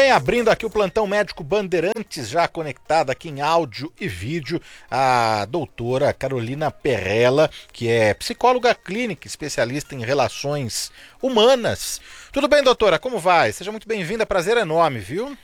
bem, abrindo aqui o Plantão Médico Bandeirantes, já conectada aqui em áudio e vídeo, a doutora Carolina Perrella, que é psicóloga clínica, especialista em relações humanas. Tudo bem, doutora? Como vai? Seja muito bem-vinda, prazer enorme, viu?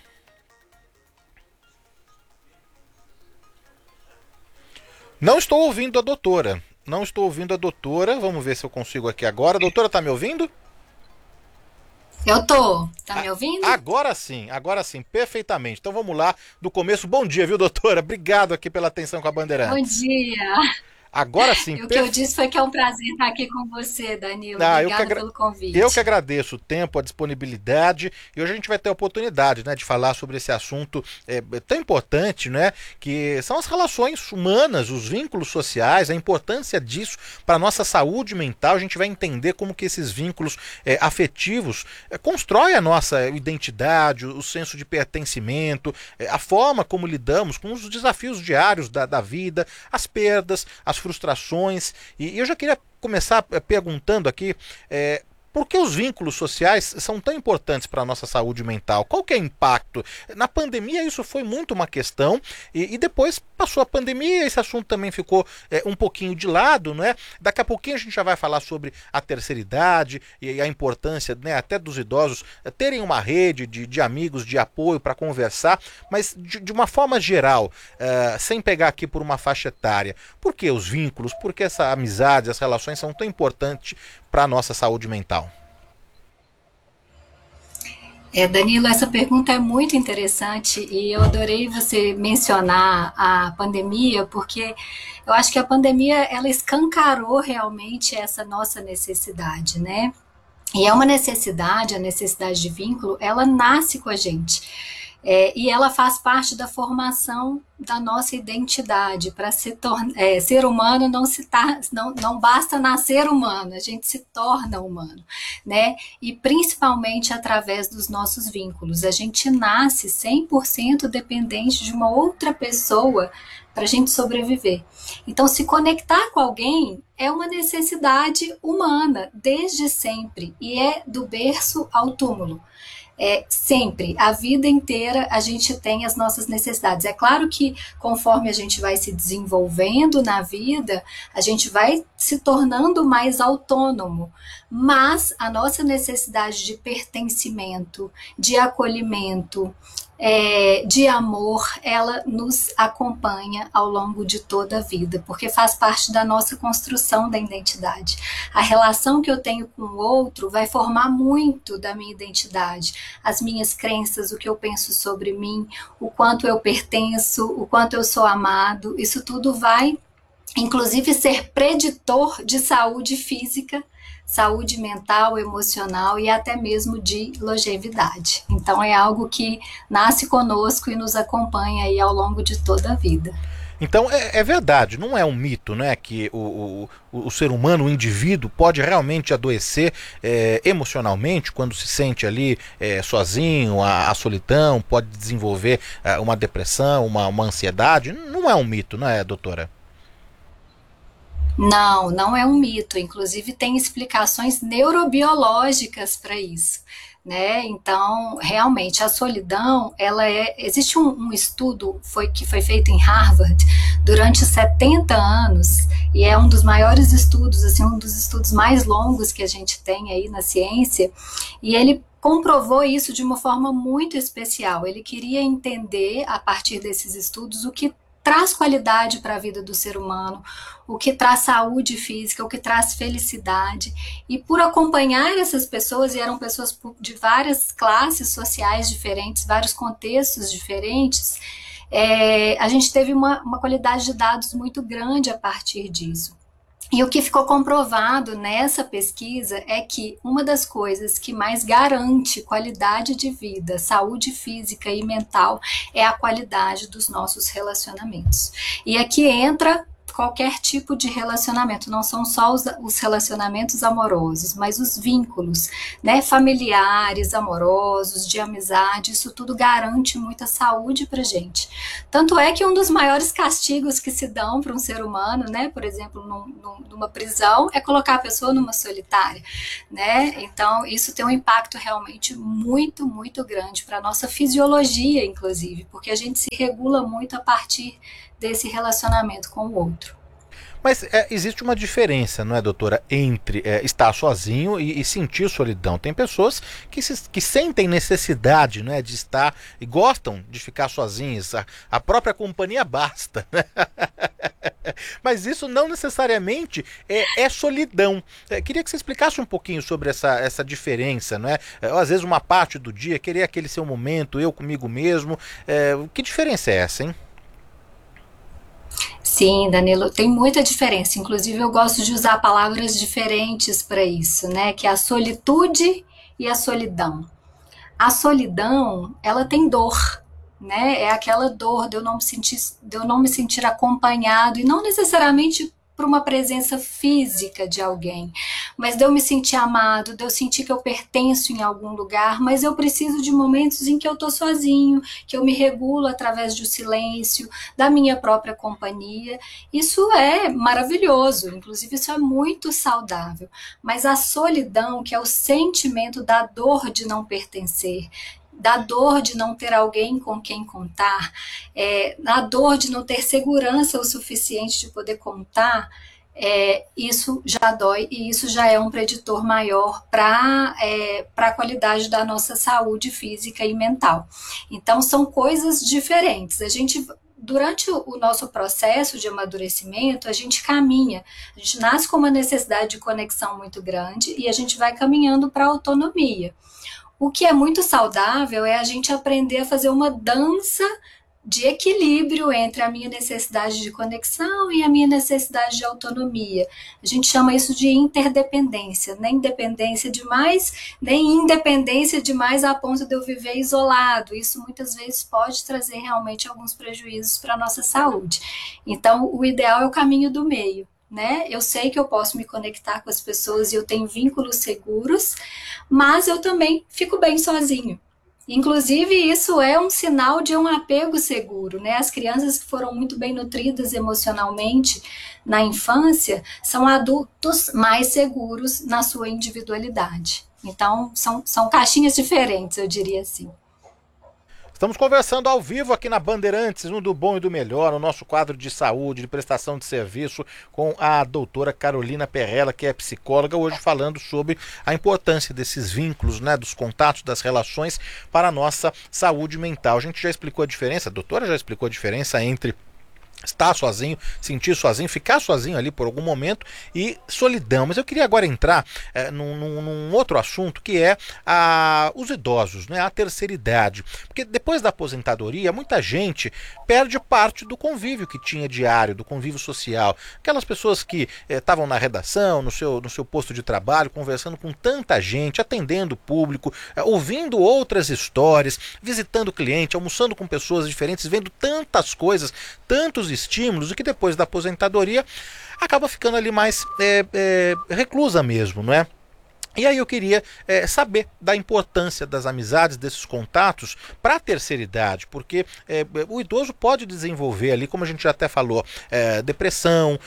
Não estou ouvindo a doutora. Não estou ouvindo a doutora. Vamos ver se eu consigo aqui agora. A doutora tá me ouvindo? Eu tô. Tá me ouvindo? Agora sim, perfeitamente. Então vamos lá, do começo. Bom dia, viu, doutora? Obrigado aqui pela atenção com a Bom Bandeirantes. dia. Agora sim, E o que eu disse foi que é um prazer estar aqui com você, Danilo. Ah, Obrigada pelo eu que convite. agradeço o tempo, a disponibilidade, e hoje a gente vai ter a oportunidade, né, de falar sobre esse assunto tão importante, né, que são as relações humanas, os vínculos sociais, a importância disso para a nossa saúde mental. A gente vai entender como que esses vínculos afetivos constroem a nossa identidade, o senso de pertencimento, a forma como lidamos com os desafios diários da vida, as perdas, as frustrações, e eu já queria começar perguntando aqui, por que os vínculos sociais são tão importantes para a nossa saúde mental? Qual que é o impacto? Na pandemia isso foi muito uma questão, e depois passou a pandemia, esse assunto também ficou um pouquinho de lado, né? Daqui a pouquinho a gente já vai falar sobre a terceira idade e a importância, né, até dos idosos terem uma rede de amigos, de apoio para conversar, mas de uma forma geral, sem pegar aqui por uma faixa etária. Por que os vínculos, por que essa amizade, as relações são tão importantes para a nossa saúde mental? Danilo, essa pergunta é muito interessante e eu adorei você mencionar a pandemia, porque eu acho que a pandemia ela escancarou realmente essa nossa necessidade, né? E é uma necessidade, a necessidade de vínculo, ela nasce com a gente. E ela faz parte da formação da nossa identidade. Para ser humano não basta nascer humano, a gente se torna humano, né? E principalmente através dos nossos vínculos. A gente nasce 100% dependente de uma outra pessoa para a gente sobreviver. Então, se conectar com alguém é uma necessidade humana, desde sempre, e é do berço ao túmulo. Sempre, a vida inteira a gente tem as nossas necessidades. É claro que conforme a gente vai se desenvolvendo na vida, a gente vai se tornando mais autônomo, mas a nossa necessidade de pertencimento, de acolhimento, de amor, ela nos acompanha ao longo de toda a vida, porque faz parte da nossa construção da identidade. A relação que eu tenho com o outro vai formar muito da minha identidade, as minhas crenças, o que eu penso sobre mim, o quanto eu pertenço, o quanto eu sou amado, isso tudo vai, inclusive, ser preditor de saúde física, saúde mental, emocional e até mesmo de longevidade. Então é algo que nasce conosco e nos acompanha aí ao longo de toda a vida. Então é verdade, não é um mito, né, que o ser humano, o indivíduo, pode realmente adoecer emocionalmente quando se sente ali sozinho, a solidão, pode desenvolver uma depressão, uma ansiedade. Não é um mito, não é, doutora? Não, não é um mito. Inclusive tem explicações neurobiológicas para isso, né? Então, realmente a solidão, existe um estudo que foi feito em Harvard durante 70 anos e é um dos maiores estudos, assim, um dos estudos mais longos que a gente tem aí na ciência, e ele comprovou isso de uma forma muito especial. Ele queria entender, a partir desses estudos, o que traz qualidade para a vida do ser humano, o que traz saúde física, o que traz felicidade. E por acompanhar essas pessoas, e eram pessoas de várias classes sociais diferentes, vários contextos diferentes, a gente teve uma qualidade de dados muito grande a partir disso. E o que ficou comprovado nessa pesquisa é que uma das coisas que mais garante qualidade de vida, saúde física e mental, é a qualidade dos nossos relacionamentos. E aqui entra qualquer tipo de relacionamento, não são só os relacionamentos amorosos, mas os vínculos, né, familiares, amorosos, de amizade, isso tudo garante muita saúde pra gente. Tanto é que um dos maiores castigos que se dão para um ser humano, né, por exemplo, numa prisão, é colocar a pessoa numa solitária, né? Então, isso tem um impacto realmente muito, muito grande para a nossa fisiologia, inclusive, porque a gente se regula muito a partir desse relacionamento com o outro. Mas existe uma diferença, não é, doutora, entre estar sozinho e sentir solidão. Tem pessoas que sentem necessidade, não é, de estar e gostam de ficar sozinhas. A própria companhia basta, né? Mas isso não necessariamente é solidão. Queria que você explicasse um pouquinho sobre essa diferença, não é? Às vezes uma parte do dia, querer aquele seu momento, eu comigo mesmo. Que diferença é essa, hein? Sim, Danilo, tem muita diferença. Inclusive, eu gosto de usar palavras diferentes para isso, né? Que é a solitude e a solidão. A solidão, ela tem dor, né? É aquela dor de eu não me sentir acompanhado, e não necessariamente por uma presença física de alguém, mas de eu me sentir amado, de eu sentir que eu pertenço em algum lugar, mas eu preciso de momentos em que eu estou sozinho, que eu me regulo através do silêncio, da minha própria companhia. Isso é maravilhoso, inclusive isso é muito saudável. Mas a solidão, que é o sentimento da dor de não pertencer, da dor de não ter alguém com quem contar, da dor de não ter segurança o suficiente de poder contar, isso já dói e isso já é um preditor maior para a qualidade da nossa saúde física e mental. Então, são coisas diferentes. Durante o nosso processo de amadurecimento, a gente caminha, a gente nasce com uma necessidade de conexão muito grande e a gente vai caminhando para a autonomia. O que é muito saudável é a gente aprender a fazer uma dança de equilíbrio entre a minha necessidade de conexão e a minha necessidade de autonomia. A gente chama isso de interdependência, nem dependência demais, nem independência demais a ponto de eu viver isolado. Isso muitas vezes pode trazer realmente alguns prejuízos para a nossa saúde. Então, o ideal é o caminho do meio. Né? Eu sei que eu posso me conectar com as pessoas e eu tenho vínculos seguros, mas eu também fico bem sozinho. Inclusive, isso é um sinal de um apego seguro, né? As crianças que foram muito bem nutridas emocionalmente na infância são adultos mais seguros na sua individualidade. Então, são caixinhas diferentes, eu diria assim. Estamos conversando ao vivo aqui na Bandeirantes, no Do Bom e do Melhor, no nosso quadro de saúde, de prestação de serviço, com a doutora Carolina Perrella, que é psicóloga, hoje falando sobre a importância desses vínculos, né, dos contatos, das relações para a nossa saúde mental. A gente já explicou a diferença, a doutora já explicou a diferença entre estar sozinho, sentir sozinho, ficar sozinho ali por algum momento e solidão. Mas eu queria agora entrar num outro assunto, que é os idosos, né, a terceira idade. Porque depois da aposentadoria, muita gente perde parte do convívio que tinha diário, do convívio social. Aquelas pessoas que estavam na redação, no seu posto de trabalho, conversando com tanta gente, atendendo o público, ouvindo outras histórias, visitando cliente, almoçando com pessoas diferentes, vendo tantas coisas, tantos estímulos, e que depois da aposentadoria acaba ficando ali mais reclusa mesmo, não é? E aí eu queria saber da importância das amizades, desses contatos para a terceira idade, porque o idoso pode desenvolver ali, como a gente já até falou, depressão,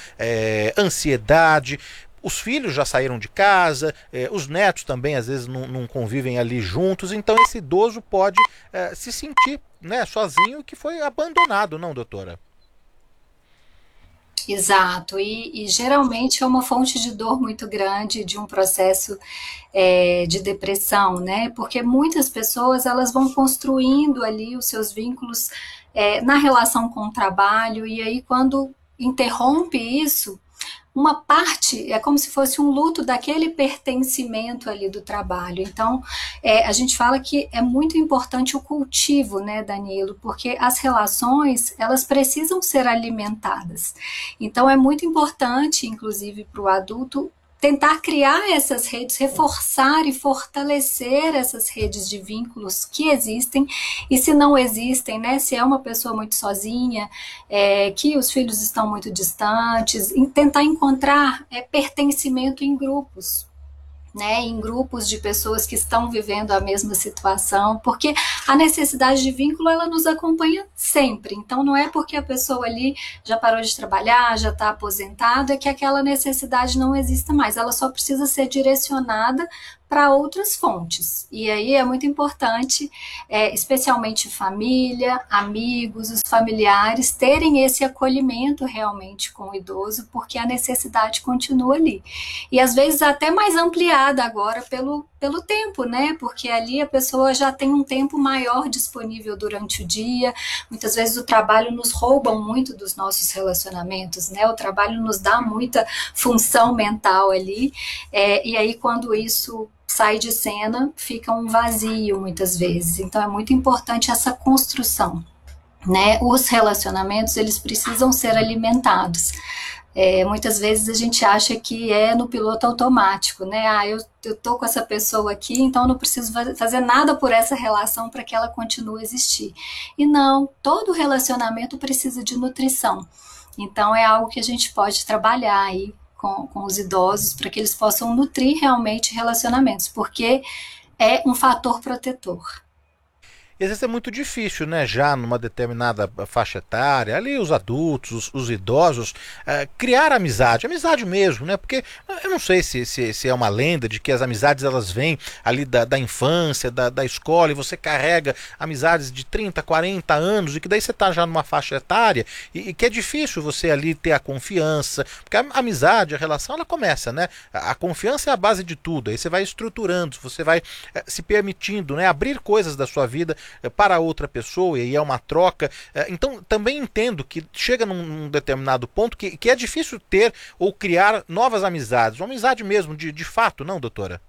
ansiedade. Os filhos já saíram de casa, os netos também às vezes não convivem ali juntos, então esse idoso pode se sentir, né, sozinho, que foi abandonado, não, doutora? Exato, e geralmente é uma fonte de dor muito grande, de um processo de depressão, né? Porque muitas pessoas elas vão construindo ali os seus vínculos na relação com o trabalho, e aí quando interrompe isso, uma parte é como se fosse um luto daquele pertencimento ali do trabalho. Então, a gente fala que é muito importante o cultivo, né, Danilo? Porque as relações, elas precisam ser alimentadas. Então, é muito importante, inclusive, para o adulto tentar criar essas redes, reforçar e fortalecer essas redes de vínculos que existem, e se não existem, né, se é uma pessoa muito sozinha, que os filhos estão muito distantes, tentar encontrar pertencimento em grupos, né, em grupos de pessoas que estão vivendo a mesma situação, porque a necessidade de vínculo, ela nos acompanha sempre. Então não é porque a pessoa ali já parou de trabalhar, já está aposentada, que aquela necessidade não exista mais. Ela só precisa ser direcionada para outras fontes. E aí é muito importante, especialmente família, amigos, os familiares, terem esse acolhimento realmente com o idoso, porque a necessidade continua ali. E às vezes até mais ampliada agora pelo tempo, né? Porque ali a pessoa já tem um tempo maior disponível durante o dia. Muitas vezes o trabalho nos rouba muito dos nossos relacionamentos, né? O trabalho nos dá muita função mental ali, e aí quando isso sai de cena, fica um vazio muitas vezes. Então é muito importante essa construção, né? Os relacionamentos, eles precisam ser alimentados. Muitas vezes a gente acha que é no piloto automático, né? Eu tô com essa pessoa aqui, então eu não preciso fazer nada por essa relação para que ela continue a existir. E não, todo relacionamento precisa de nutrição. Então é algo que a gente pode trabalhar aí com os idosos, para que eles possam nutrir realmente relacionamentos, porque é um fator protetor. E às vezes é muito difícil, né, já numa determinada faixa etária, ali os adultos, os idosos, criar amizade mesmo, né, porque eu não sei se é uma lenda de que as amizades elas vêm ali da infância, da escola, e você carrega amizades de 30, 40 anos, e que daí você está já numa faixa etária, e que é difícil você ali ter a confiança, porque a amizade, a relação, ela começa, né, a confiança é a base de tudo, aí você vai estruturando, você vai se permitindo, né, abrir coisas da sua vida para outra pessoa, e aí é uma troca. Então também entendo que chega num determinado ponto que é difícil ter ou criar novas amizades, uma amizade mesmo de fato, não, doutora?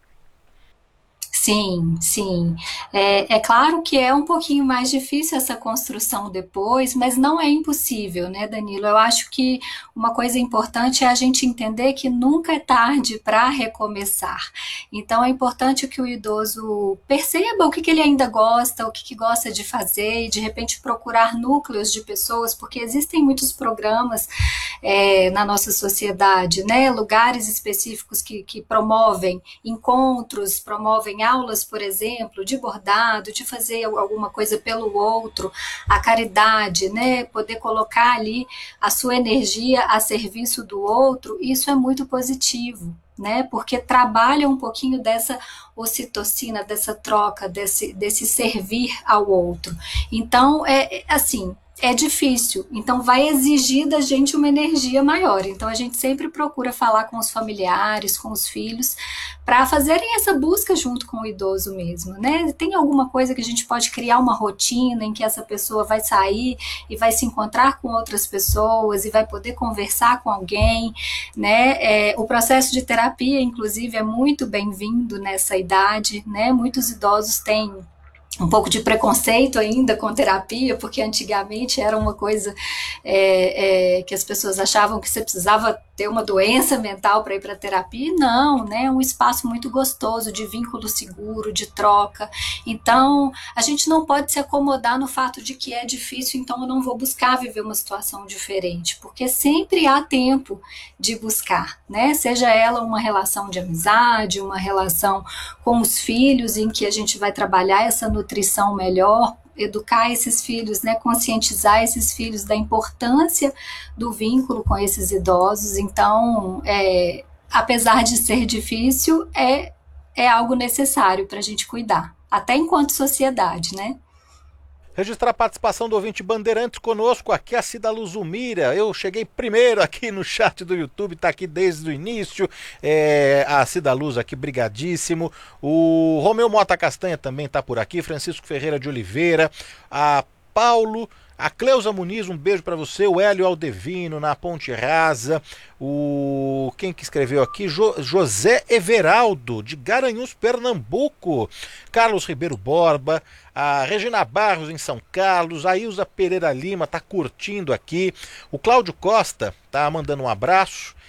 Sim, sim. É claro que é um pouquinho mais difícil essa construção depois, mas não é impossível, né, Danilo? Eu acho que uma coisa importante é a gente entender que nunca é tarde para recomeçar. Então é importante que o idoso perceba o que ele ainda gosta, o que gosta de fazer, e de repente procurar núcleos de pessoas, porque existem muitos programas na nossa sociedade, né? Lugares específicos que promovem encontros, promovem aulas, por exemplo, de bordado, de fazer alguma coisa pelo outro, a caridade, né? Poder colocar ali a sua energia a serviço do outro, isso é muito positivo, né? Porque trabalha um pouquinho dessa ocitocina, dessa troca, desse servir ao outro. Então, assim, é difícil, então vai exigir da gente uma energia maior. Então a gente sempre procura falar com os familiares, com os filhos, para fazerem essa busca junto com o idoso mesmo, né? Tem alguma coisa que a gente pode criar uma rotina em que essa pessoa vai sair e vai se encontrar com outras pessoas e vai poder conversar com alguém, né? O processo de terapia, inclusive, é muito bem-vindo nessa idade, né? Muitos idosos têm um pouco de preconceito ainda com terapia, porque antigamente era uma coisa que as pessoas achavam que você precisava ter uma doença mental para ir para terapia. Não, né? É um espaço muito gostoso, de vínculo seguro, de troca. Então, a gente não pode se acomodar no fato de que é difícil, então eu não vou buscar viver uma situação diferente, porque sempre há tempo de buscar, né? Seja ela uma relação de amizade, uma relação com os filhos, em que a gente vai trabalhar essa nutrição melhor, educar esses filhos, né, conscientizar esses filhos da importância do vínculo com esses idosos. Então, apesar de ser difícil, é algo necessário para a gente cuidar, até enquanto sociedade, né? Registrar a participação do ouvinte Bandeirantes conosco, aqui a Cida Luzumira. Eu cheguei primeiro aqui no chat do YouTube, está aqui desde o início. A Cida Luz aqui, brigadíssimo. O Romeu Mota Castanha também está por aqui. Francisco Ferreira de Oliveira. A Paulo. A Cleusa Muniz, um beijo para você. O Hélio Aldevino na Ponte Rasa. Quem que escreveu aqui? José Everaldo, de Garanhuns, Pernambuco. Carlos Ribeiro Borba. A Regina Barros em São Carlos. A Ilza Pereira Lima tá curtindo aqui. O Cláudio Costa tá mandando um abraço.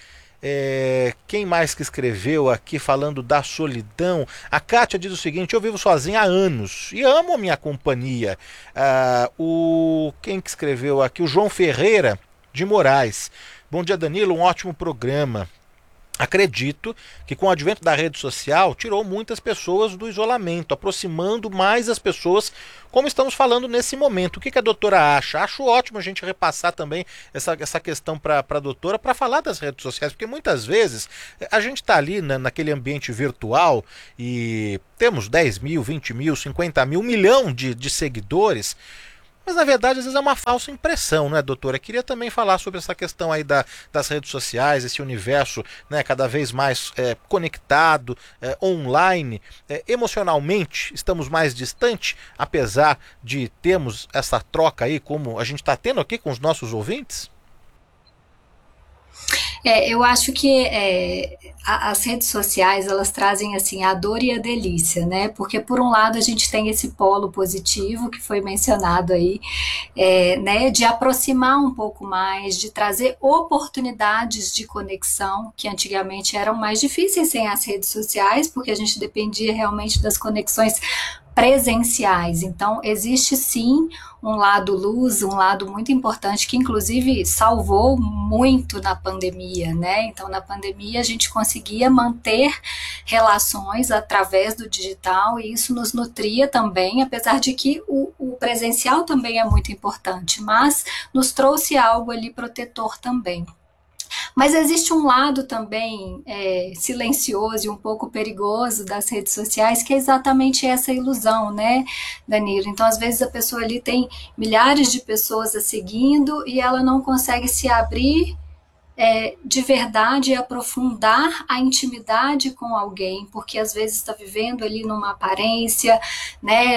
Quem mais que escreveu aqui falando da solidão? A Kátia diz o seguinte: eu vivo sozinha há anos e amo a minha companhia. Quem que escreveu aqui? O João Ferreira de Moraes. Bom dia, Danilo, um ótimo programa. Acredito que com o advento da rede social tirou muitas pessoas do isolamento, aproximando mais as pessoas, como estamos falando nesse momento. O que a doutora acha? Acho ótimo a gente repassar também essa questão para a doutora, para falar das redes sociais, porque muitas vezes a gente está ali naquele ambiente virtual e temos 10 mil, 20 mil, 50 mil, 1 milhão de seguidores. Mas, na verdade, às vezes é uma falsa impressão, né, doutora? Queria também falar sobre essa questão aí das redes sociais, esse universo, né, cada vez mais conectado, online. Emocionalmente, estamos mais distantes, apesar de termos essa troca aí, como a gente está tendo aqui com os nossos ouvintes? Eu acho que as redes sociais, elas trazem assim a dor e a delícia, né? Porque por um lado a gente tem esse polo positivo que foi mencionado aí, né? De aproximar um pouco mais, de trazer oportunidades de conexão que antigamente eram mais difíceis sem as redes sociais, porque a gente dependia realmente das conexões presenciais. Então, existe sim um lado luz, um lado muito importante que inclusive salvou muito na pandemia, né? Então, na pandemia a gente conseguia manter relações através do digital e isso nos nutria também, apesar de que o presencial também é muito importante, mas nos trouxe algo ali protetor também. Mas existe um lado também silencioso e um pouco perigoso das redes sociais, que é exatamente essa ilusão, né, Danilo? Então, às vezes, a pessoa ali tem milhares de pessoas a seguindo e ela não consegue se abrir de verdade e aprofundar a intimidade com alguém, porque às vezes está vivendo ali numa aparência, né,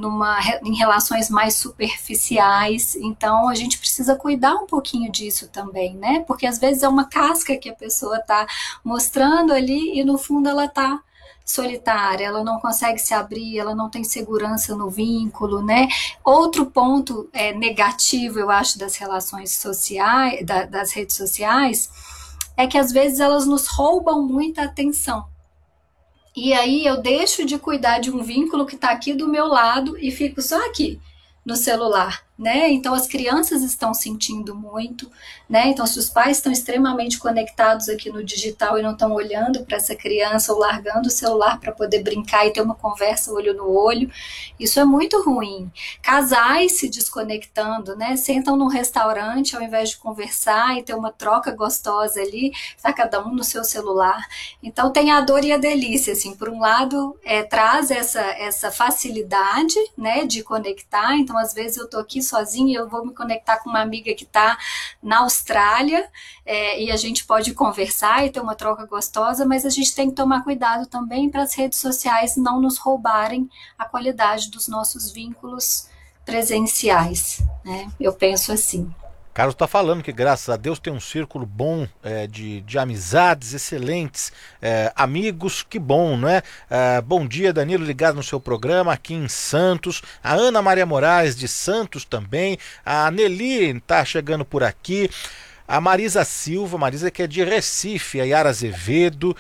em relações mais superficiais. Então a gente precisa cuidar um pouquinho disso também, né? Porque às vezes é uma casca que a pessoa está mostrando ali e no fundo ela está solitária, ela não consegue se abrir, ela não tem segurança no vínculo, né? Outro ponto negativo, eu acho, das relações sociais, das redes sociais, é que às vezes elas nos roubam muita atenção. E aí eu deixo de cuidar de um vínculo que está aqui do meu lado e fico só aqui no celular, né? Então as crianças estão sentindo muito, né? Então se os pais estão extremamente conectados aqui no digital e não estão olhando para essa criança ou largando o celular para poder brincar e ter uma conversa olho no olho, isso é muito ruim. Casais se desconectando, né? Sentam num restaurante ao invés de conversar e ter uma troca gostosa ali, está cada um no seu celular. Então tem a dor e a delícia, assim, por um lado traz essa facilidade, né, de conectar. Então às vezes eu tô aqui sozinha, eu vou me conectar com uma amiga que está na Austrália e a gente pode conversar e ter uma troca gostosa, mas a gente tem que tomar cuidado também para as redes sociais não nos roubarem a qualidade dos nossos vínculos presenciais, né? Eu penso assim. Carlos está falando que, graças a Deus, tem um círculo bom de amizades excelentes, amigos, que bom, né? Bom dia, Danilo, ligado no seu programa aqui em Santos. A Ana Maria Moraes, de Santos também. A Nelly está chegando por aqui. A Marisa Silva, Marisa que é de Recife, a Yara Azevedo,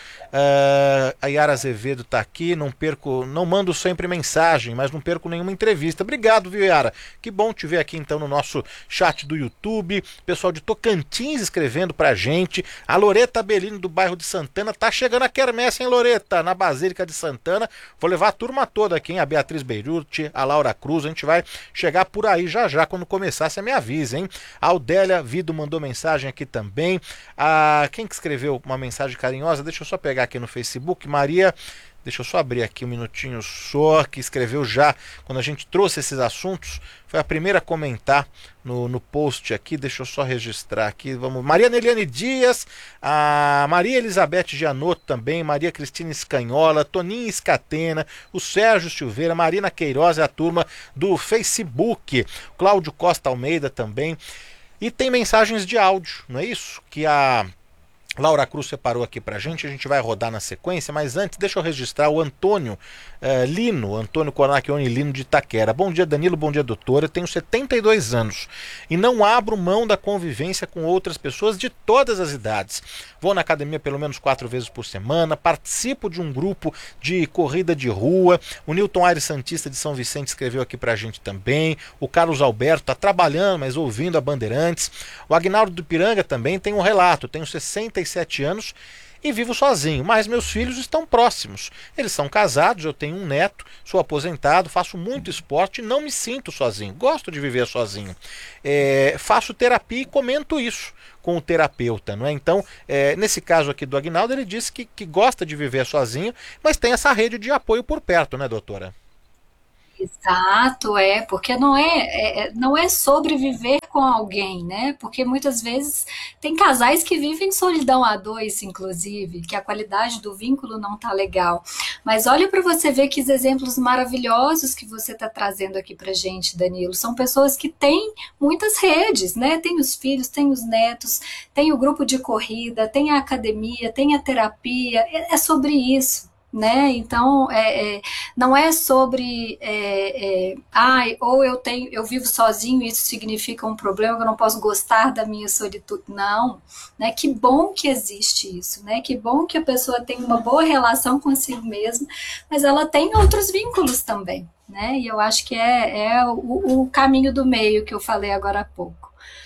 a Yara Azevedo está aqui, não mando sempre mensagem, mas não perco nenhuma entrevista. Obrigado, viu, Yara? Que bom te ver aqui então no nosso chat do YouTube, pessoal de Tocantins escrevendo pra gente. A Loreta Bellini do bairro de Santana, tá chegando a quermesse, hein, Loreta? Na Basílica de Santana, vou levar a turma toda aqui, hein? A Beatriz Beirute, a Laura Cruz, a gente vai chegar por aí já, quando começar, você me avisa, hein? A Aldélia Vido mandou mensagem aqui também. Quem que escreveu uma mensagem carinhosa? Deixa eu só pegar aqui no Facebook. Maria, deixa eu só abrir aqui um minutinho só, que escreveu já quando a gente trouxe esses assuntos, foi a primeira a comentar no post aqui. Deixa eu só registrar aqui. Vamos. Maria Neliane Dias, a Maria Elizabeth Gianotto também, Maria Cristina Escanhola, Toninho Escatena, o Sérgio Silveira, Marina Queiroz, é a turma do Facebook, Cláudio Costa Almeida também. E tem mensagens de áudio, não é isso? Que a Laura Cruz separou aqui pra gente, a gente vai rodar na sequência, mas antes deixa eu registrar o Antônio Lino, Antônio Cornacchione Lino de Itaquera. Bom dia, Danilo, bom dia, doutora. Eu tenho 72 anos e não abro mão da convivência com outras pessoas de todas as idades. Vou na academia pelo menos 4 vezes por semana, participo de um grupo de corrida de rua. O Newton Aires Santista de São Vicente escreveu aqui pra gente também. O Carlos Alberto está trabalhando, mas ouvindo a Bandeirantes. O Agnaldo do Piranga também tem um relato, tenho 67 anos e vivo sozinho, mas meus filhos estão próximos. Eles são casados, eu tenho um neto, sou aposentado, faço muito esporte e não me sinto sozinho. Gosto de viver sozinho. Faço terapia e comento isso com o terapeuta, não é? Então, nesse caso aqui do Agnaldo, ele disse que gosta de viver sozinho, mas tem essa rede de apoio por perto, né, doutora? Exato, porque não é sobre viver com alguém, né? Porque muitas vezes tem casais que vivem solidão a dois, inclusive, que a qualidade do vínculo não tá legal. Mas olha para você ver que exemplos maravilhosos que você está trazendo aqui pra gente, Danilo. São pessoas que têm muitas redes, né? Tem os filhos, tem os netos, tem o grupo de corrida, tem a academia, tem a terapia. É sobre isso, né? Então, não é sobre ou eu vivo sozinho, isso significa um problema, que eu não posso gostar da minha solitude. Não, né? Que bom que existe isso, né? Que bom que a pessoa tem uma boa relação consigo mesma, mas ela tem outros vínculos também, né? E eu acho que é o caminho do meio que eu falei agora há pouco.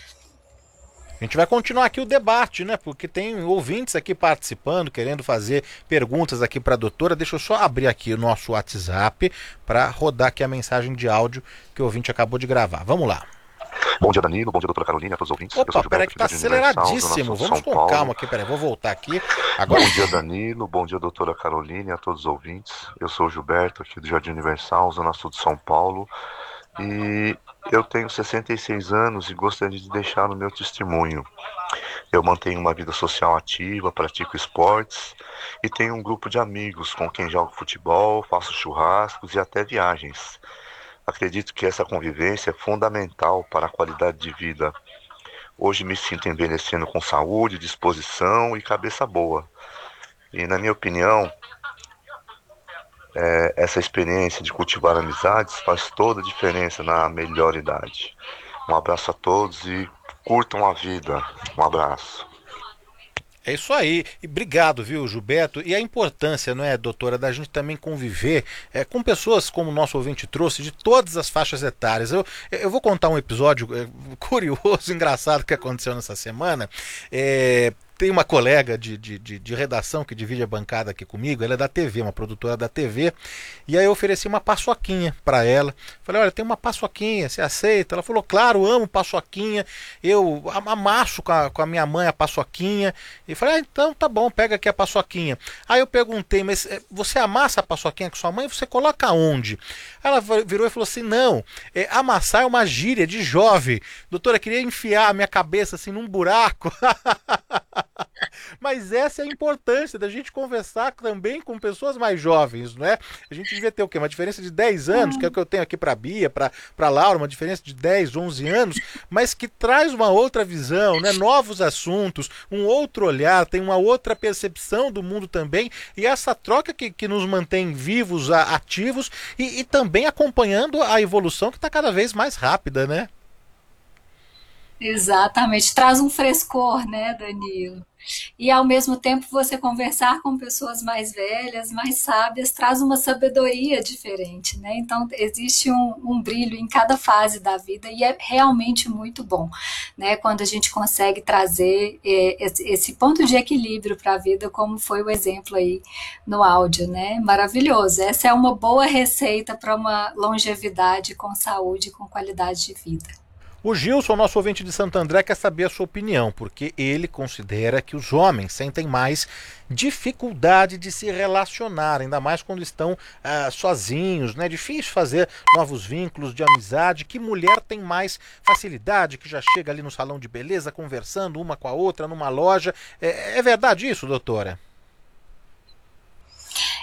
A gente vai continuar aqui o debate, né? Porque tem ouvintes aqui participando, querendo fazer perguntas aqui para a doutora. Deixa eu só abrir aqui o nosso WhatsApp para rodar aqui a mensagem de áudio que o ouvinte acabou de gravar. Vamos lá. Bom dia, Danilo. Bom dia, doutora Carolina, a todos os ouvintes. Opa, peraí que tá aceleradíssimo. Vamos com calma aqui, peraí, vou voltar aqui. Agora... Bom dia, Danilo. Bom dia, doutora Carolina, a todos os ouvintes. Eu sou o Gilberto, aqui do Jardim Universal, Zona Sul de São Paulo. E eu tenho 66 anos e gostaria de deixar o meu testemunho. Eu mantenho uma vida social ativa, pratico esportes e tenho um grupo de amigos com quem jogo futebol, faço churrascos e até viagens. Acredito que essa convivência é fundamental para a qualidade de vida. Hoje me sinto envelhecendo com saúde, disposição e cabeça boa. E na minha opinião, essa experiência de cultivar amizades faz toda a diferença na melhor idade. Um abraço a todos e curtam a vida. Um abraço. É isso aí, e obrigado, viu, Gilberto? E a importância, não é, doutora, da gente também conviver com pessoas, como o nosso ouvinte trouxe, de todas as faixas etárias. Eu vou contar um episódio curioso, engraçado que aconteceu nessa semana. Tem uma colega de redação que divide a bancada aqui comigo, ela é da TV, uma produtora da TV, e aí eu ofereci uma paçoquinha para ela. Falei, olha, tem uma paçoquinha, você aceita? Ela falou, claro, amo paçoquinha, eu amasso com a minha mãe a paçoquinha. E falei, então tá bom, pega aqui a paçoquinha. Aí eu perguntei, mas você amassa a paçoquinha com sua mãe, você coloca onde? Ela virou e falou assim, não, amassar é uma gíria de jovem. Doutora, queria enfiar a minha cabeça assim num buraco. Mas essa é a importância da gente conversar também com pessoas mais jovens, não é? A gente devia ter o quê? Uma diferença de 10 anos, que é o que eu tenho aqui para a Bia, para a Laura, uma diferença de 10, 11 anos, mas que traz uma outra visão, né? Novos assuntos, um outro olhar, tem uma outra percepção do mundo também, e essa troca que nos mantém vivos, ativos e também acompanhando a evolução que está cada vez mais rápida, né? Exatamente, traz um frescor, né, Danilo? E ao mesmo tempo você conversar com pessoas mais velhas, mais sábias, traz uma sabedoria diferente, né? Então existe um brilho em cada fase da vida e é realmente muito bom, né? Quando a gente consegue trazer esse ponto de equilíbrio para a vida, como foi o exemplo aí no áudio, né? Maravilhoso. Essa é uma boa receita para uma longevidade com saúde e com qualidade de vida. O Gilson, nosso ouvinte de Santo André, quer saber a sua opinião, porque ele considera que os homens sentem mais dificuldade de se relacionar, ainda mais quando estão sozinhos, né? É difícil fazer novos vínculos de amizade, que mulher tem mais facilidade, que já chega ali no salão de beleza, conversando uma com a outra, numa loja. É verdade isso, doutora?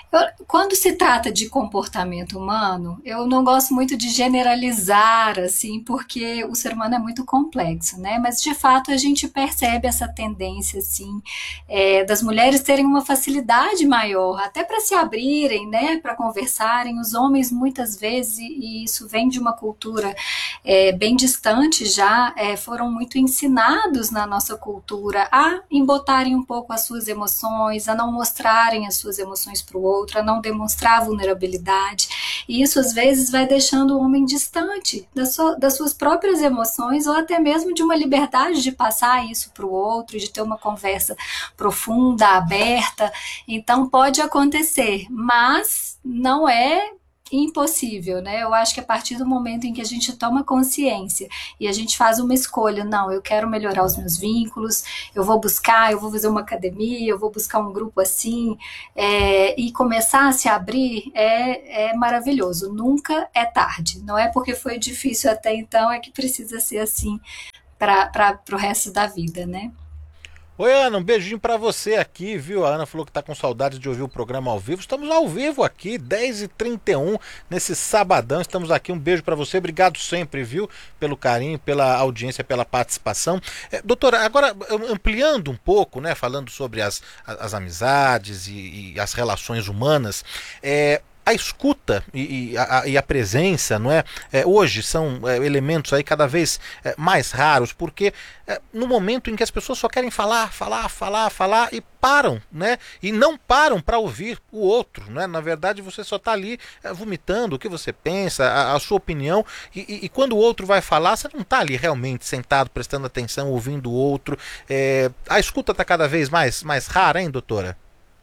Quando se trata de comportamento humano, eu não gosto muito de generalizar, assim, porque o ser humano é muito complexo, né? Mas, de fato, a gente percebe essa tendência, assim, das mulheres terem uma facilidade maior, até para se abrirem, né? Para conversarem. Os homens, muitas vezes, e isso vem de uma cultura bem distante já, foram muito ensinados na nossa cultura a embotarem um pouco as suas emoções, a não mostrarem as suas emoções para o outro, a não demonstrar vulnerabilidade, e isso às vezes vai deixando o homem distante das suas próprias emoções, ou até mesmo de uma liberdade de passar isso para o outro, de ter uma conversa profunda, aberta. Então pode acontecer, mas não é impossível, né? Eu acho que a partir do momento em que a gente toma consciência e a gente faz uma escolha, não, eu quero melhorar os meus vínculos, eu vou fazer uma academia, eu vou buscar um grupo assim, e começar a se abrir, é maravilhoso. Nunca é tarde. Não é porque foi difícil até então é que precisa ser assim para o resto da vida, né? Oi, Ana, um beijinho pra você aqui, viu? A Ana falou que tá com saudade de ouvir o programa ao vivo. Estamos ao vivo aqui, 10h31, nesse sabadão. Estamos aqui, um beijo pra você. Obrigado sempre, viu? Pelo carinho, pela audiência, pela participação. Doutora, agora ampliando um pouco, né? Falando sobre as amizades e as relações humanas, a escuta e a presença, não é? Hoje são elementos aí cada vez mais raros, porque no momento em que as pessoas só querem falar e param, né? E não param para ouvir o outro, né? Na verdade, você só está ali vomitando o que você pensa, a sua opinião, e quando o outro vai falar, você não está ali realmente sentado, prestando atenção, ouvindo o outro. A escuta está cada vez mais rara, hein, doutora?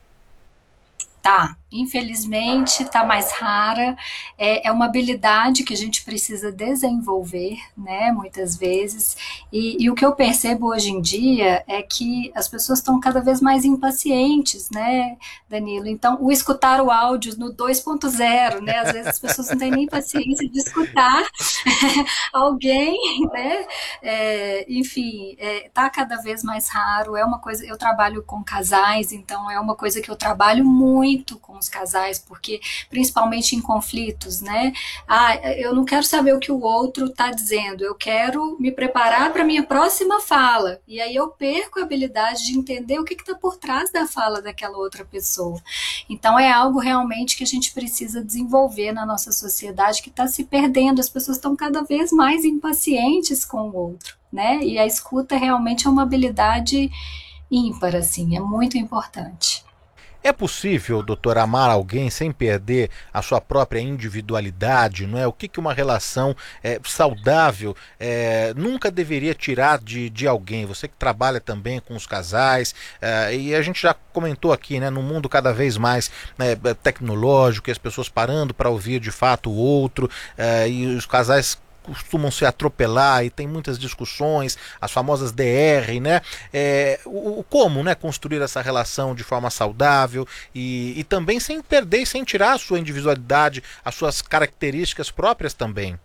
Tá, infelizmente está mais rara, é uma habilidade que a gente precisa desenvolver, né, muitas vezes, e o que eu percebo hoje em dia é que as pessoas estão cada vez mais impacientes, né, Danilo? Então, o escutar o áudio no 2.0, né, às vezes as pessoas não têm nem paciência de escutar alguém, né, enfim, tá cada vez mais raro, é uma coisa, eu trabalho com casais, então é uma coisa que eu trabalho muito com os casais, porque principalmente em conflitos, né? Eu não quero saber o que o outro está dizendo, eu quero me preparar para a minha próxima fala, e aí eu perco a habilidade de entender o que está por trás da fala daquela outra pessoa. Então é algo realmente que a gente precisa desenvolver na nossa sociedade, que está se perdendo, as pessoas estão cada vez mais impacientes com o outro, né? E a escuta realmente é uma habilidade ímpar, assim, é muito importante. É possível, doutor, amar alguém sem perder a sua própria individualidade, não é? O que uma relação saudável nunca deveria tirar de alguém? Você que trabalha também com os casais, e a gente já comentou aqui, né, num mundo cada vez mais tecnológico, e as pessoas parando para ouvir de fato o outro, e os casais costumam se atropelar e tem muitas discussões, as famosas DR, né? Como, né, construir essa relação de forma saudável e também sem perder e sem tirar a sua individualidade, as suas características próprias também.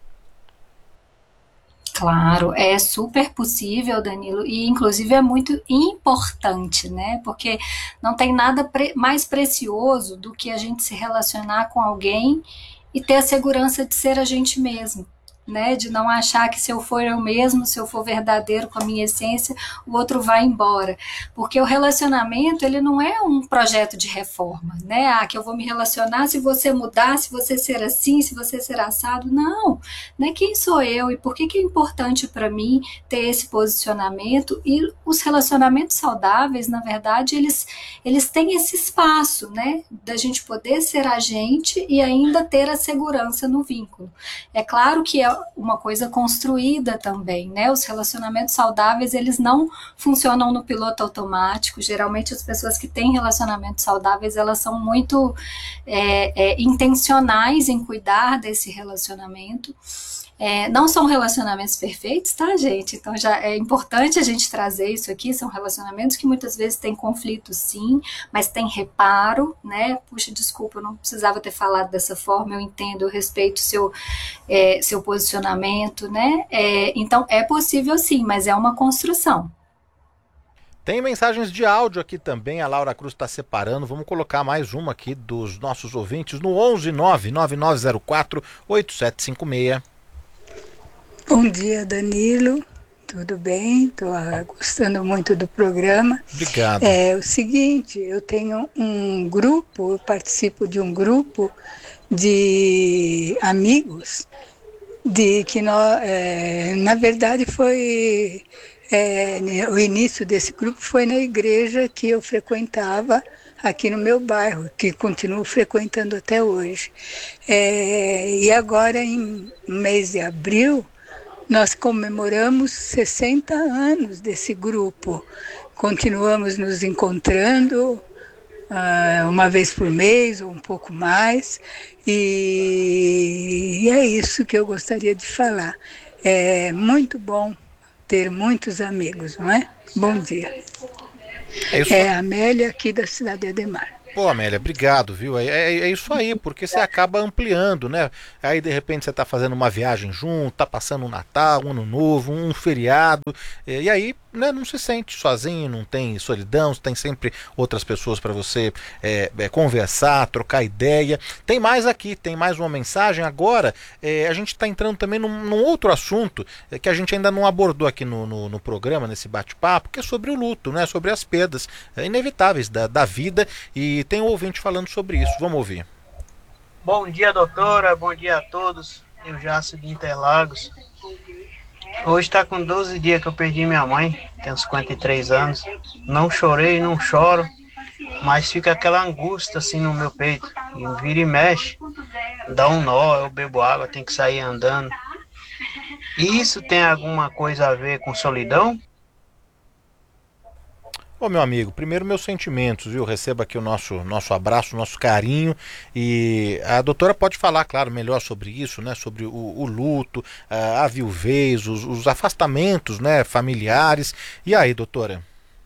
Claro, é super possível, Danilo, e inclusive é muito importante, né? Porque não tem nada mais precioso do que a gente se relacionar com alguém e ter a segurança de ser a gente mesmo, né? De não achar que se eu for eu mesmo, se eu for verdadeiro com a minha essência, o outro vai embora. Porque o relacionamento, ele não é um projeto de reforma, né? Que eu vou me relacionar se você mudar, se você ser assim, se você ser assado. Não, né? Quem sou eu e por que é importante para mim ter esse posicionamento? E os relacionamentos saudáveis, na verdade, eles têm esse espaço, né? Da gente poder ser a gente e ainda ter a segurança no vínculo. É claro que é uma coisa construída também, né? Os relacionamentos saudáveis, eles não funcionam no piloto automático. Geralmente as pessoas que têm relacionamentos saudáveis, elas são muito intencionais em cuidar desse relacionamento. Não são relacionamentos perfeitos, tá, gente? Então já é importante a gente trazer isso aqui. São relacionamentos que muitas vezes têm conflito, sim, mas tem reparo, né? Puxa, desculpa, eu não precisava ter falado dessa forma. Eu entendo, eu respeito seu posicionamento, né? Então é possível, sim, mas é uma construção. Tem mensagens de áudio aqui também, a Laura Cruz está separando. Vamos colocar mais uma aqui dos nossos ouvintes no 11999048756. Bom dia, Danilo. Tudo bem? Estou gostando muito do programa. Obrigado. É o seguinte, eu tenho um grupo, eu participo de um grupo de amigos, de que na verdade foi o início desse grupo foi na igreja que eu frequentava aqui no meu bairro, que continuo frequentando até hoje. E agora, em mês de abril, nós comemoramos 60 anos desse grupo. Continuamos nos encontrando uma vez por mês ou um pouco mais, e é isso que eu gostaria de falar. É muito bom ter muitos amigos, não é? Bom dia. É a Amélia, aqui da cidade de Ademar. Pô, Amélia, obrigado, viu? É isso aí, porque você acaba ampliando, né? Aí, de repente, você tá fazendo uma viagem junto, tá passando um Natal, um Ano Novo, um feriado, e aí, né, não se sente sozinho, não tem solidão, tem sempre outras pessoas para você conversar, trocar ideia. Tem mais aqui, tem mais uma mensagem. Agora, a gente está entrando também num outro assunto que a gente ainda não abordou aqui no programa, nesse bate-papo, que é sobre o luto, né? Sobre as perdas inevitáveis da vida, e tem um ouvinte falando sobre isso. Vamos ouvir. Bom dia, doutora. Bom dia a todos. Eu Jácio de Interlagos. Hoje está com 12 dias que eu perdi minha mãe. Tenho 53 anos. Não chorei, não choro, mas fica aquela angústia assim no meu peito. E vira e mexe, dá um nó, eu bebo água, tenho que sair andando. Isso tem alguma coisa a ver com solidão? Ô, meu amigo, primeiro meus sentimentos, viu? Receba aqui o nosso abraço, nosso carinho, e a doutora pode falar, claro, melhor sobre isso, né? Sobre o luto, a viuvez, os afastamentos, né, familiares. E aí, doutora?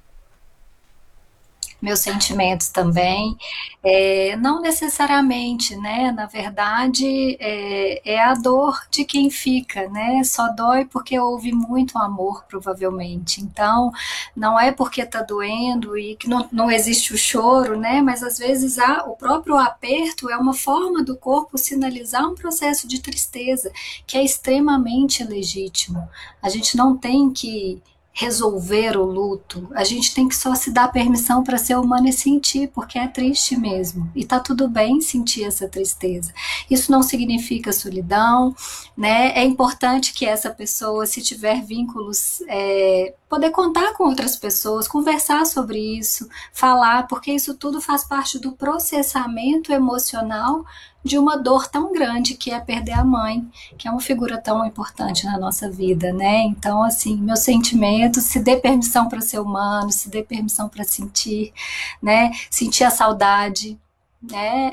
Meus sentimentos também, não necessariamente, né? Na verdade, é a dor de quem fica, né? Só dói porque houve muito amor, provavelmente. Então, não é porque está doendo e que não existe o choro, né? Mas às vezes o próprio aperto é uma forma do corpo sinalizar um processo de tristeza que é extremamente legítimo. A gente não tem que resolver o luto, a gente tem que só se dar permissão para ser humano e sentir, porque é triste mesmo, e tá tudo bem sentir essa tristeza. Isso não significa solidão, né? É importante que essa pessoa, se tiver vínculos, poder contar com outras pessoas, conversar sobre isso, falar, porque isso tudo faz parte do processamento emocional de uma dor tão grande que é perder a mãe, que é uma figura tão importante na nossa vida, né? Então, assim, meus sentimentos, se dê permissão para ser humano, se dê permissão para sentir, né? Sentir a saudade, né?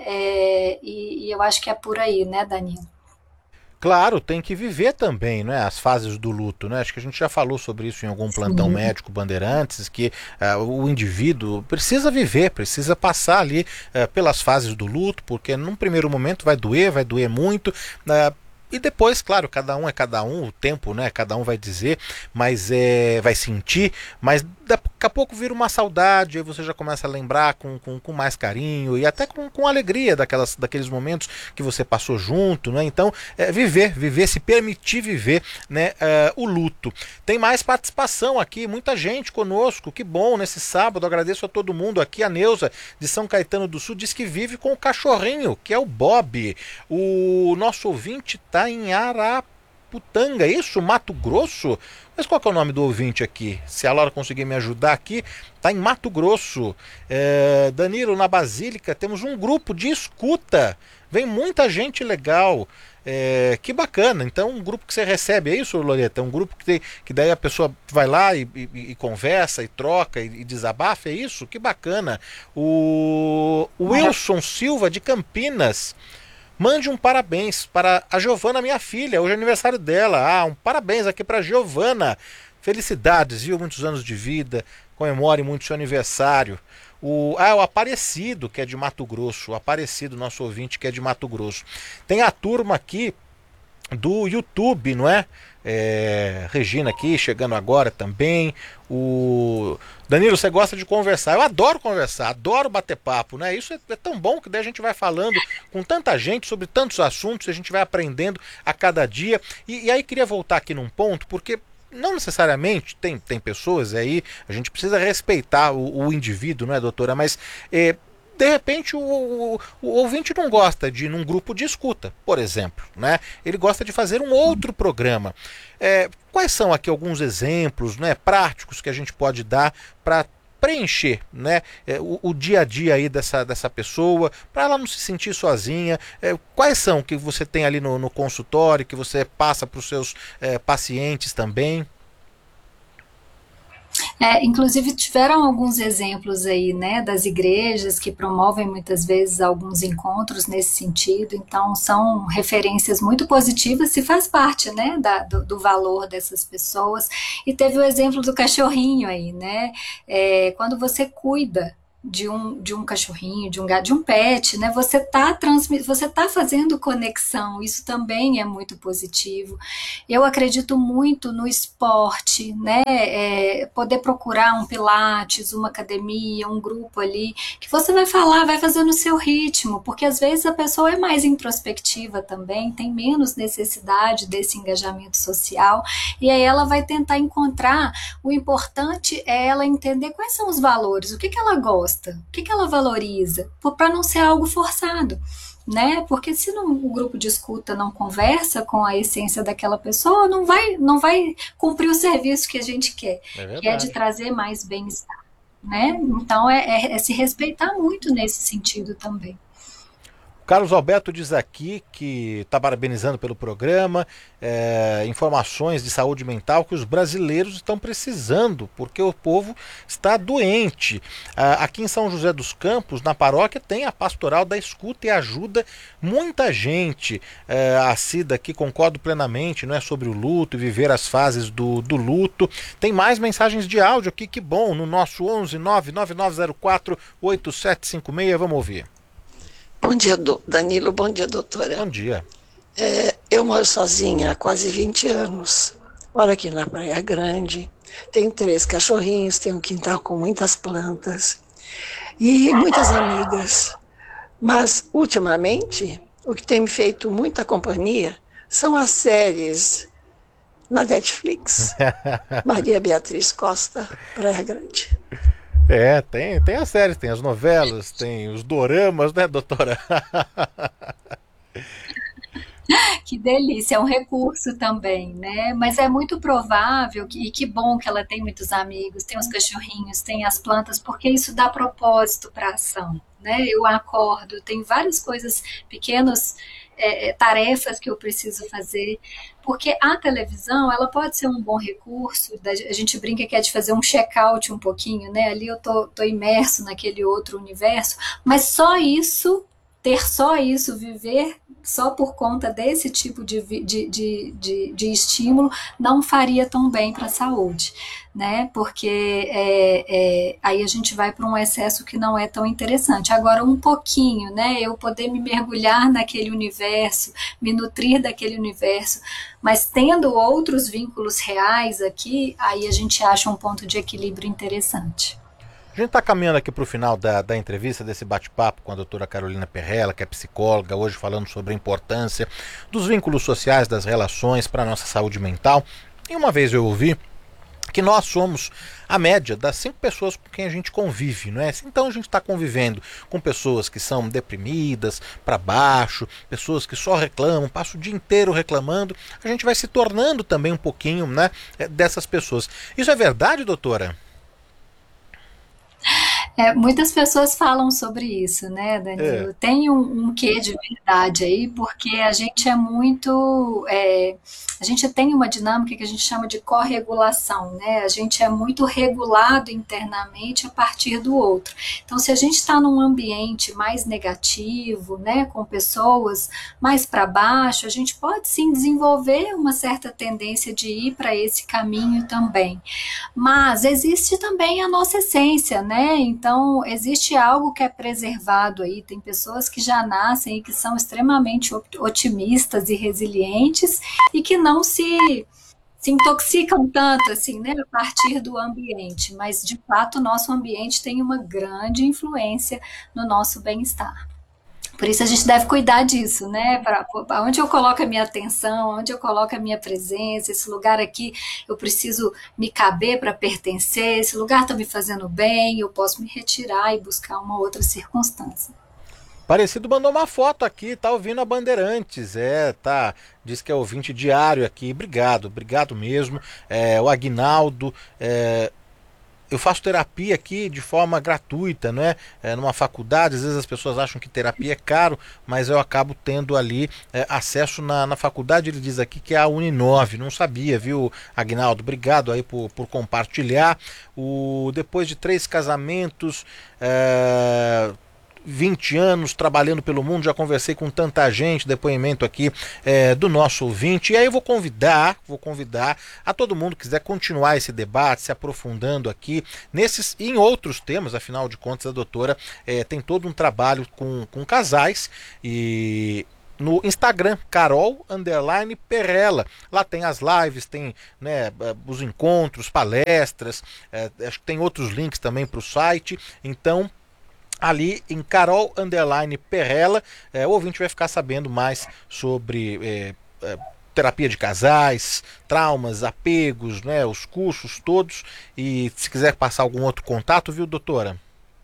E eu acho que é por aí, né, Danilo? Claro, tem que viver também, né, as fases do luto, né? Acho que a gente já falou sobre isso em algum plantão médico Bandeirantes, que o indivíduo precisa viver, precisa passar ali pelas fases do luto, porque num primeiro momento vai doer muito, e depois, claro, cada um é cada um, o tempo, né? Cada um vai dizer, mas vai sentir, mas daqui a pouco vira uma saudade, aí você já começa a lembrar com mais carinho e até com alegria daqueles momentos que você passou junto, né? Então, viver, se permitir viver, né, o luto. Tem mais participação aqui, muita gente conosco, que bom, nesse sábado, agradeço a todo mundo aqui. A Neuza, de São Caetano do Sul, diz que vive com o cachorrinho, que é o Bob. O nosso ouvinte está em Araputanga, isso? Mato Grosso? Mas qual que é o nome do ouvinte aqui? Se a Laura conseguir me ajudar aqui, está em Mato Grosso. Danilo, na Basílica, temos um grupo de escuta. Vem muita gente legal. Que bacana. Então, um grupo que você recebe, é isso, Loreta? Um grupo que daí a pessoa vai lá e conversa, e troca, e desabafa, é isso? Que bacana. O Wilson Silva, de Campinas, mande um parabéns para a Giovana, minha filha. Hoje é aniversário dela. Um parabéns aqui para a Giovana. Felicidades, viu? Muitos anos de vida. Comemore muito seu aniversário. O Aparecido, que é de Mato Grosso. O Aparecido, nosso ouvinte, que é de Mato Grosso. Tem a turma aqui do YouTube, não é? Regina aqui, chegando agora também. O Danilo, você gosta de conversar? Eu adoro conversar, adoro bater papo, né? Isso é tão bom que daí a gente vai falando com tanta gente sobre tantos assuntos, a gente vai aprendendo a cada dia. E aí queria voltar aqui num ponto, porque não necessariamente tem pessoas aí, a gente precisa respeitar o indivíduo, não é, doutora? Mas de repente o ouvinte não gosta de ir num grupo de escuta, por exemplo, né? Ele gosta de fazer um outro programa. Quais são aqui alguns exemplos, né, práticos que a gente pode dar para preencher, né, o dia a dia aí dessa pessoa, para ela não se sentir sozinha? Quais são que você tem ali no consultório, que você passa para os seus pacientes também? Inclusive tiveram alguns exemplos aí, né, das igrejas que promovem muitas vezes alguns encontros nesse sentido, então são referências muito positivas, se faz parte, né, do valor dessas pessoas. E teve o exemplo do cachorrinho aí, né, quando você cuida de um cachorrinho, de um gato, de um pet, né? Você tá fazendo conexão, isso também é muito positivo. Eu acredito muito no esporte, né? Poder procurar um pilates, uma academia, um grupo ali, que você vai falar, vai fazer no seu ritmo, porque às vezes a pessoa é mais introspectiva também, tem menos necessidade desse engajamento social, e aí ela vai tentar encontrar. O importante é ela entender quais são os valores, o que ela gosta, o que ela valoriza, para não ser algo forçado, né? Porque se o grupo de escuta não conversa com a essência daquela pessoa, não vai cumprir o serviço que a gente quer, que é de trazer mais bem-estar, né? Então é se respeitar muito nesse sentido também. Carlos Alberto diz aqui que está parabenizando pelo programa, informações de saúde mental que os brasileiros estão precisando, porque o povo está doente. Aqui em São José dos Campos, na paróquia, tem a pastoral da escuta e ajuda muita gente. A Cida aqui, concordo plenamente, não é, sobre o luto e viver as fases do luto. Tem mais mensagens de áudio aqui, que bom, no nosso 11 99904 8756, vamos ouvir. Bom dia, Danilo. Bom dia, doutora. Bom dia. Eu moro sozinha há quase 20 anos. Moro aqui na Praia Grande. Tenho 3 cachorrinhos, tenho um quintal com muitas plantas e muitas amigas. Mas, ultimamente, o que tem me feito muita companhia são as séries na Netflix. Maria Beatriz Costa, Praia Grande. Tem as séries, tem as novelas, tem os doramas, né, doutora? Que delícia, é um recurso também, né? Mas é muito provável, e que bom que ela tem muitos amigos, tem os cachorrinhos, tem as plantas, porque isso dá propósito para a ação, né? Eu acordo, tem várias coisas, pequenas tarefas que eu preciso fazer, porque a televisão, ela pode ser um bom recurso, a gente brinca que é de fazer um check-out um pouquinho, né? Ali eu tô imerso naquele outro universo, mas só isso, viver só por conta desse tipo de estímulo, não faria tão bem para a saúde, né? Porque aí a gente vai para um excesso que não é tão interessante. Agora, um pouquinho, né? Eu poder me mergulhar naquele universo, me nutrir daquele universo, mas tendo outros vínculos reais aqui, aí a gente acha um ponto de equilíbrio interessante. A gente está caminhando aqui para o final da entrevista, desse bate-papo com a doutora Carolina Perrella, que é psicóloga, hoje falando sobre a importância dos vínculos sociais, das relações para a nossa saúde mental. E uma vez eu ouvi que nós somos a média das 5 pessoas com quem a gente convive, não é? Então a gente está convivendo com pessoas que são deprimidas, para baixo, pessoas que só reclamam, passam o dia inteiro reclamando, a gente vai se tornando também um pouquinho, né, dessas pessoas. Isso é verdade, doutora? Muitas pessoas falam sobre isso, né, Danilo? Tem um quê de verdade aí, porque a gente é muito... a gente tem uma dinâmica que a gente chama de corregulação, né? A gente é muito regulado internamente a partir do outro. Então, se a gente está num ambiente mais negativo, né, com pessoas mais para baixo, a gente pode sim desenvolver uma certa tendência de ir para esse caminho também. Mas existe também a nossa essência, né? Então, existe algo que é preservado aí, tem pessoas que já nascem e que são extremamente otimistas e resilientes e que não se intoxicam tanto assim, né, a partir do ambiente, mas de fato o nosso ambiente tem uma grande influência no nosso bem-estar. Por isso a gente deve cuidar disso, né? Para onde eu coloco a minha atenção, onde eu coloco a minha presença, esse lugar aqui eu preciso me caber para pertencer, esse lugar está me fazendo bem, eu posso me retirar e buscar uma outra circunstância. Parecido mandou uma foto aqui, tá ouvindo a Bandeirantes, tá, diz que é ouvinte diário aqui, obrigado mesmo, o Aguinaldo, eu faço terapia aqui de forma gratuita, né? Numa faculdade, às vezes as pessoas acham que terapia é caro, mas eu acabo tendo ali acesso na faculdade, ele diz aqui que é a Uninove, não sabia, viu, Aguinaldo? Obrigado aí por compartilhar. Depois de 3 casamentos, 20 anos trabalhando pelo mundo, já conversei com tanta gente, depoimento aqui do nosso ouvinte, e aí eu vou convidar a todo mundo que quiser continuar esse debate, se aprofundando aqui nesses e em outros temas, afinal de contas a doutora tem todo um trabalho com casais, e no Instagram, Carol_Perrella. Lá tem as lives, tem, né, os encontros, palestras, acho que tem outros links também para o site, então ali em Carol_Perrella, o ouvinte vai ficar sabendo mais sobre terapia de casais, traumas, apegos, né, os cursos todos, e se quiser passar algum outro contato, viu, doutora?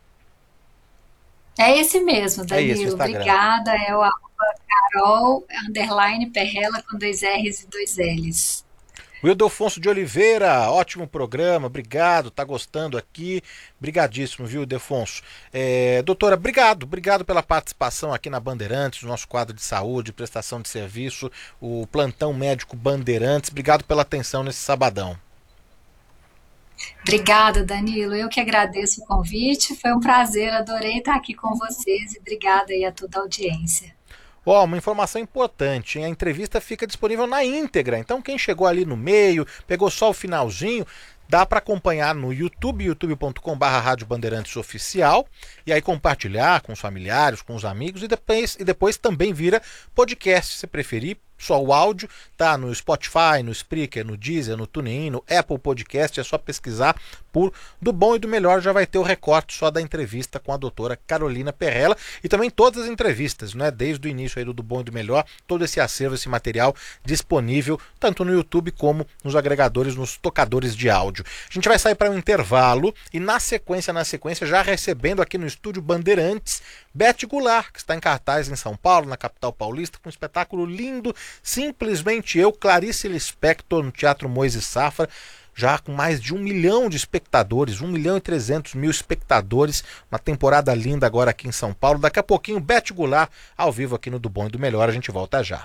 É esse mesmo, Danilo. É esse, obrigada, é o Carol_Perrella com 2 R's e 2 L's. Wildelfonso de Oliveira, ótimo programa, obrigado, tá gostando aqui, brigadíssimo, viu, Ildefonso? Doutora, obrigado pela participação aqui na Bandeirantes, no nosso quadro de saúde, prestação de serviço, o Plantão Médico Bandeirantes, obrigado pela atenção nesse sabadão. Obrigada, Danilo, eu que agradeço o convite, foi um prazer, adorei estar aqui com vocês e obrigada aí a toda a audiência. Uma informação importante, hein? A entrevista fica disponível na íntegra, então quem chegou ali no meio, pegou só o finalzinho, dá para acompanhar no YouTube, youtube.com/Rádio Bandeirantes Oficial, e aí compartilhar com os familiares, com os amigos, e depois também vira podcast, se preferir. Só o áudio, tá no Spotify, no Spreaker, no Deezer, no TuneIn, no Apple Podcast, é só pesquisar por Do Bom e do Melhor, já vai ter o recorte só da entrevista com a doutora Carolina Perrella, e também todas as entrevistas, né, desde o início aí do Bom e do Melhor, todo esse acervo, esse material disponível, tanto no YouTube como nos agregadores, nos tocadores de áudio. A gente vai sair para um intervalo, e na sequência, já recebendo aqui no estúdio Bandeirantes, Beth Goulart, que está em cartaz em São Paulo, na capital paulista, com um espetáculo lindo, Simplesmente Eu, Clarice Lispector, no Teatro Moisés Safra, já com mais de 1 milhão de espectadores, 1.300.000 espectadores, uma temporada linda agora aqui em São Paulo. Daqui a pouquinho, Beth Goulart, ao vivo aqui no Do Bom e do Melhor, a gente volta já.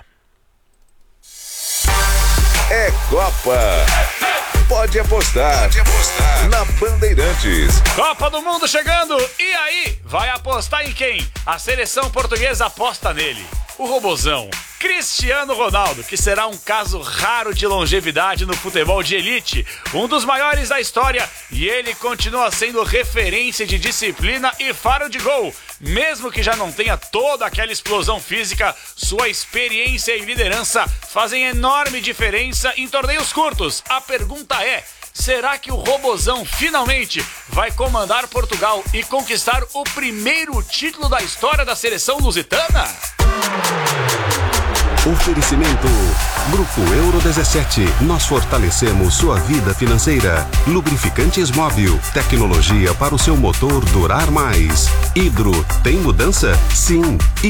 É Copa! Pode apostar na Bandeirantes. Copa do Mundo chegando, e aí? Vai apostar em quem? A seleção portuguesa aposta nele, o robozão Cristiano Ronaldo, que será um caso raro de longevidade no futebol de elite, um dos maiores da história, e ele continua sendo referência de disciplina e faro de gol. Mesmo que já não tenha toda aquela explosão física, sua experiência e liderança fazem enorme diferença em torneios curtos. A pergunta é: será que o robozão finalmente vai comandar Portugal e conquistar o primeiro título da história da seleção lusitana? Oferecimento Grupo Euro 17. Nós fortalecemos sua vida financeira. Lubrificantes Móbil. Tecnologia para o seu motor durar mais. Hidro. Tem mudança? Sim.